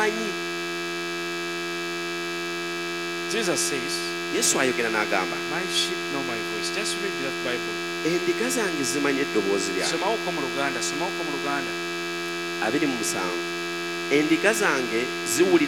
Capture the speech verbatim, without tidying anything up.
zimumanyi. Jesus says, Yesu ayogera n'agamba, my sheep know my voice. Just read that Bible. endiga zange zimanyi eddoboozi lyange. Somawo ko mu Luganda, somawo ko mu Luganda. abiri mu musanvu endiga zange ziwulira